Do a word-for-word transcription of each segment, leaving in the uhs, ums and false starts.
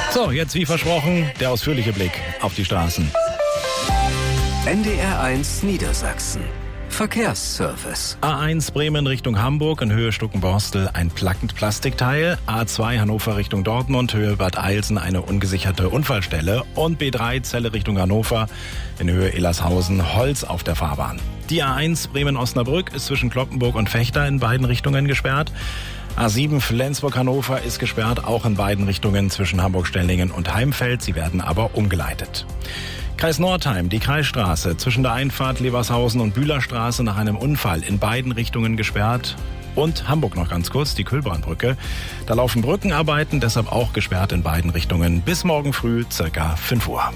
So, jetzt wie versprochen, der ausführliche Blick auf die Straßen. N D R eins Niedersachsen. Verkehrsservice. A eins Bremen Richtung Hamburg in Höhe Stuckenborstel ein Plastikteil. A zwei Hannover Richtung Dortmund, Höhe Bad Eilsen eine ungesicherte Unfallstelle. Und B drei Celle Richtung Hannover in Höhe Illershausen Holz auf der Fahrbahn. Die A eins Bremen-Osnabrück ist zwischen Cloppenburg und Vechta in beiden Richtungen gesperrt. A sieben Flensburg-Hannover ist gesperrt, auch in beiden Richtungen zwischen Hamburg-Stellingen und Heimfeld. Sie werden aber umgeleitet. Kreis Nordheim, die Kreisstraße zwischen der Einfahrt Levershausen und Bühlerstraße nach einem Unfall in beiden Richtungen gesperrt. Und Hamburg noch ganz kurz, die Kühlbahnbrücke. Da laufen Brückenarbeiten, deshalb auch gesperrt in beiden Richtungen bis morgen früh circa fünf Uhr.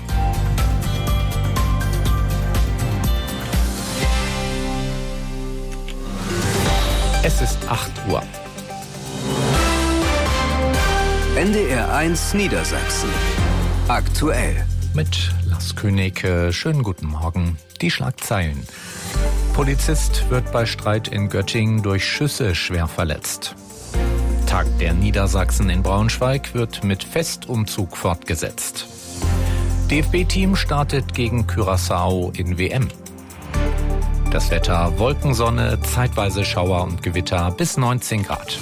Es ist acht Uhr. N D R eins Niedersachsen. Aktuell. Mit Lars König, schönen guten Morgen. Die Schlagzeilen. Polizist wird bei Streit in Göttingen durch Schüsse schwer verletzt. Tag der Niedersachsen in Braunschweig wird mit Festumzug fortgesetzt. D F B-Team startet gegen Curaçao in W M. Das Wetter: Wolkensonne, zeitweise Schauer und Gewitter bis neunzehn Grad.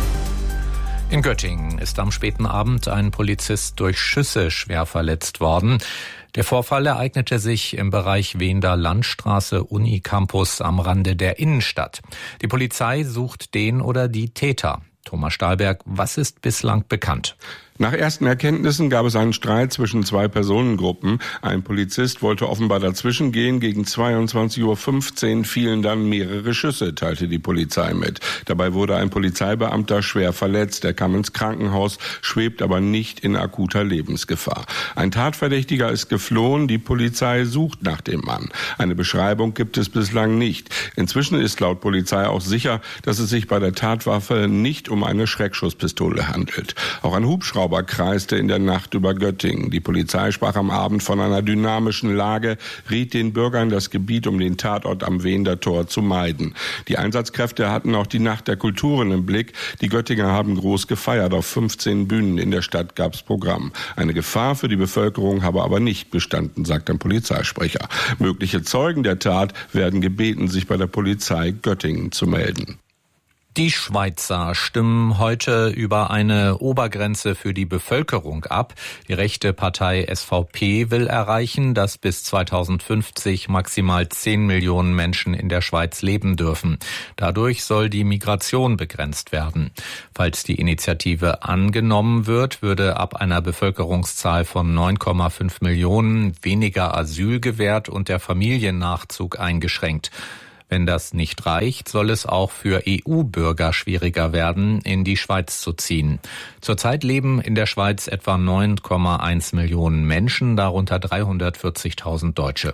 In Göttingen ist am späten Abend ein Polizist durch Schüsse schwer verletzt worden. Der Vorfall ereignete sich im Bereich Wehender Landstraße Unicampus am Rande der Innenstadt. Die Polizei sucht den oder die Täter. Thomas Stahlberg, was ist bislang bekannt? Nach ersten Erkenntnissen gab es einen Streit zwischen zwei Personengruppen. Ein Polizist wollte offenbar dazwischen gehen. Gegen zweiundzwanzig Uhr fünfzehn fielen dann mehrere Schüsse, teilte die Polizei mit. Dabei wurde ein Polizeibeamter schwer verletzt. Er kam ins Krankenhaus, schwebt aber nicht in akuter Lebensgefahr. Ein Tatverdächtiger ist geflohen. Die Polizei sucht nach dem Mann. Eine Beschreibung gibt es bislang nicht. Inzwischen ist laut Polizei auch sicher, dass es sich bei der Tatwaffe nicht um eine Schreckschusspistole handelt. Auch ein Hubschrauber kreiste in der Nacht über Göttingen. Die Polizei sprach am Abend von einer dynamischen Lage, riet den Bürgern, das Gebiet um den Tatort am Wehender Tor zu meiden. Die Einsatzkräfte hatten auch die Nacht der Kulturen im Blick. Die Göttinger haben groß gefeiert. Auf fünfzehn Bühnen in der Stadt gab's Programm. Eine Gefahr für die Bevölkerung habe aber nicht bestanden, sagt ein Polizeisprecher. Mögliche Zeugen der Tat werden gebeten, sich bei der Polizei Göttingen zu melden. Die Schweizer stimmen heute über eine Obergrenze für die Bevölkerung ab. Die rechte Partei S V P will erreichen, dass bis zweitausendfünfzig maximal zehn Millionen Menschen in der Schweiz leben dürfen. Dadurch soll die Migration begrenzt werden. Falls die Initiative angenommen wird, würde ab einer Bevölkerungszahl von neun Komma fünf Millionen weniger Asyl gewährt und der Familiennachzug eingeschränkt. Wenn das nicht reicht, soll es auch für E U-Bürger schwieriger werden, in die Schweiz zu ziehen. Zurzeit leben in der Schweiz etwa neun Komma eins Millionen Menschen, darunter dreihundertvierzigtausend Deutsche.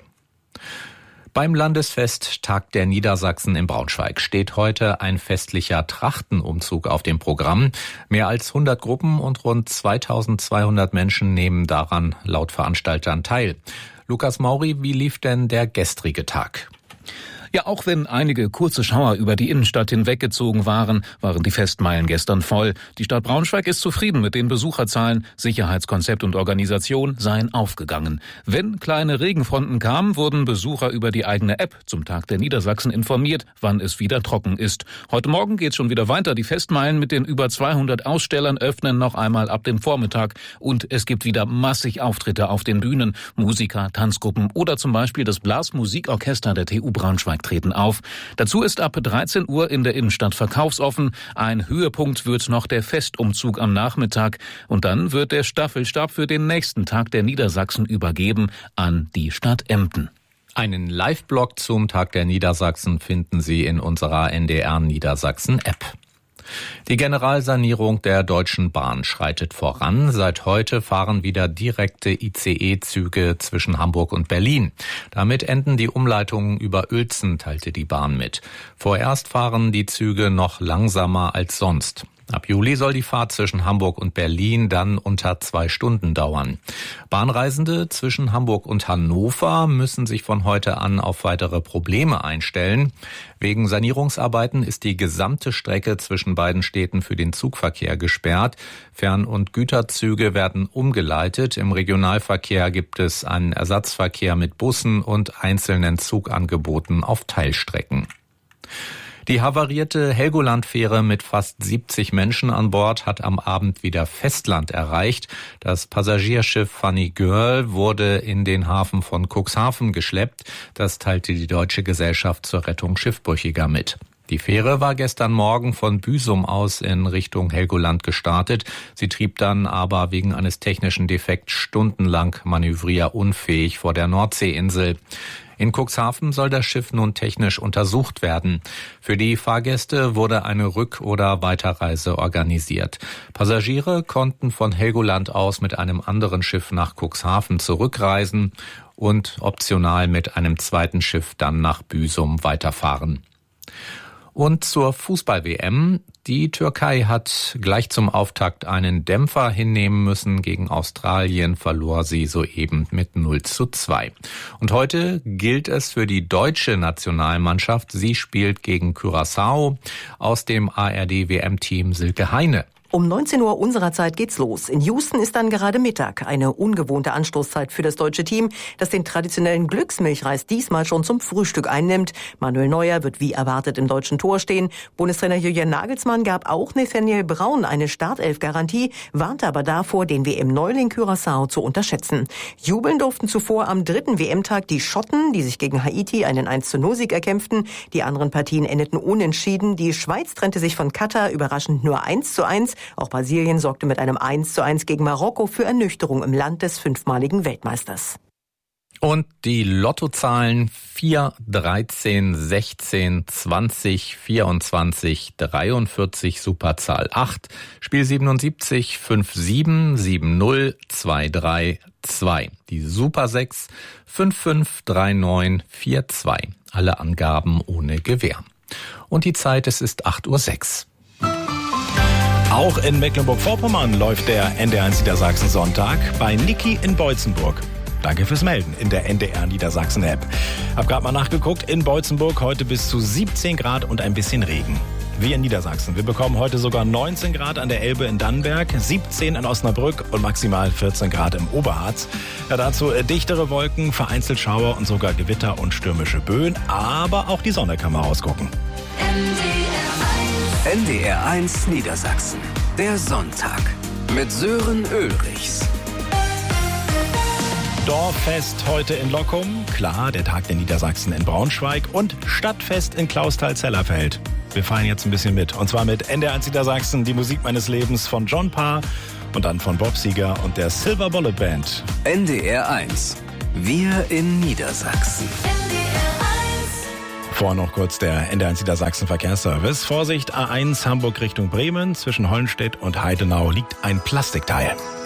Beim Landesfest Tag der Niedersachsen in Braunschweig steht heute ein festlicher Trachtenumzug auf dem Programm. Mehr als hundert Gruppen und rund zweitausendzweihundert Menschen nehmen daran laut Veranstaltern teil. Lukas Mauri, wie lief denn der gestrige Tag? Ja, auch wenn einige kurze Schauer über die Innenstadt hinweggezogen waren, waren die Festmeilen gestern voll. Die Stadt Braunschweig ist zufrieden mit den Besucherzahlen. Sicherheitskonzept und Organisation seien aufgegangen. Wenn kleine Regenfronten kamen, wurden Besucher über die eigene App zum Tag der Niedersachsen informiert, wann es wieder trocken ist. Heute Morgen geht's schon wieder weiter. Die Festmeilen mit den über zweihundert Ausstellern öffnen noch einmal ab dem Vormittag. Und es gibt wieder massig Auftritte auf den Bühnen. Musiker, Tanzgruppen oder zum Beispiel das Blasmusikorchester der T U Braunschweig treten auf. Dazu ist ab dreizehn Uhr in der Innenstadt verkaufsoffen. Ein Höhepunkt wird noch der Festumzug am Nachmittag. Und dann wird der Staffelstab für den nächsten Tag der Niedersachsen übergeben an die Stadt Emden. Einen Live-Blog zum Tag der Niedersachsen finden Sie in unserer N D R Niedersachsen-App. Die Generalsanierung der Deutschen Bahn schreitet voran. Seit heute fahren wieder direkte I C E-Züge zwischen Hamburg und Berlin. Damit enden die Umleitungen über Uelzen, teilte die Bahn mit. Vorerst fahren die Züge noch langsamer als sonst. Ab Juli soll die Fahrt zwischen Hamburg und Berlin dann unter zwei Stunden dauern. Bahnreisende zwischen Hamburg und Hannover müssen sich von heute an auf weitere Probleme einstellen. Wegen Sanierungsarbeiten ist die gesamte Strecke zwischen beiden Städten für den Zugverkehr gesperrt. Fern- und Güterzüge werden umgeleitet. Im Regionalverkehr gibt es einen Ersatzverkehr mit Bussen und einzelnen Zugangeboten auf Teilstrecken. Die havarierte Helgoland-Fähre mit fast siebzig Menschen an Bord hat am Abend wieder Festland erreicht. Das Passagierschiff Funny Girl wurde in den Hafen von Cuxhaven geschleppt. Das teilte die Deutsche Gesellschaft zur Rettung Schiffbrüchiger mit. Die Fähre war gestern Morgen von Büsum aus in Richtung Helgoland gestartet. Sie trieb dann aber wegen eines technischen Defekts stundenlang manövrierunfähig vor der Nordseeinsel. In Cuxhaven soll das Schiff nun technisch untersucht werden. Für die Fahrgäste wurde eine Rück- oder Weiterreise organisiert. Passagiere konnten von Helgoland aus mit einem anderen Schiff nach Cuxhaven zurückreisen und optional mit einem zweiten Schiff dann nach Büsum weiterfahren. Und zur Fußball-W M. Die Türkei hat gleich zum Auftakt einen Dämpfer hinnehmen müssen. Gegen Australien verlor sie soeben mit null zu zwei. Und heute gilt es für die deutsche Nationalmannschaft. Sie spielt gegen Curaçao. Aus dem A R D-W M-Team Silke Heine. Um neunzehn Uhr unserer Zeit geht's los. In Houston ist dann gerade Mittag. Eine ungewohnte Anstoßzeit für das deutsche Team, das den traditionellen Glücksmilchreis diesmal schon zum Frühstück einnimmt. Manuel Neuer wird wie erwartet im deutschen Tor stehen. Bundestrainer Julian Nagelsmann gab auch Nathaniel Braun eine Startelf-Garantie, warnte aber davor, den W M-Neuling Curaçao zu unterschätzen. Jubeln durften zuvor am dritten W M-Tag die Schotten, die sich gegen Haiti einen eins zu null Sieg erkämpften. Die anderen Partien endeten unentschieden. Die Schweiz trennte sich von Katar überraschend nur eins zu eins. Auch Brasilien sorgte mit einem eins zu eins gegen Marokko für Ernüchterung im Land des fünfmaligen Weltmeisters. Und die Lottozahlen vier, dreizehn, sechzehn, zwanzig, vierundzwanzig, dreiundvierzig, Superzahl acht, Spiel siebenundsiebzig, fünf sieben, sieben null, zwei drei, zwei. Die Super sechs, fünf fünf, drei neun, vier zwei. Alle Angaben ohne Gewähr. Und die Zeit, es ist acht Uhr sechs. Auch in Mecklenburg-Vorpommern läuft der N D R eins Niedersachsen Sonntag bei Niki in Beutzenburg. Danke fürs Melden in der N D R Niedersachsen App. Hab gerade mal nachgeguckt, in Beutzenburg heute bis zu siebzehn Grad und ein bisschen Regen. Wie in Niedersachsen. Wir bekommen heute sogar neunzehn Grad an der Elbe in Dannenberg, siebzehn in Osnabrück und maximal vierzehn Grad im Oberharz. Ja, dazu dichtere Wolken, vereinzelt Schauer und sogar Gewitter und stürmische Böen. Aber auch die Sonne kann mal rausgucken. N D R eins Niedersachsen. Der Sonntag mit Sören Ulrichs. Dorffest heute in Lockum, klar, der Tag der Niedersachsen in Braunschweig und Stadtfest in Clausthal-Zellerfeld. Wir feiern jetzt ein bisschen mit. Und zwar mit N D R eins Niedersachsen, die Musik meines Lebens von John Parr und dann von Bob Seger und der Silver Bullet Band. N D R eins. Wir in Niedersachsen. Vorher noch kurz der N D R eins Niedersachsen Verkehrsservice. Vorsicht, A eins Hamburg Richtung Bremen. Zwischen Hollenstedt und Heidenau liegt ein Plastikteil.